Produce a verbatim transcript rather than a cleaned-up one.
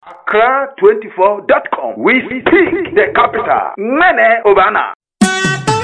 Accra twenty-four dot com. We speak the capital. Mene Obana.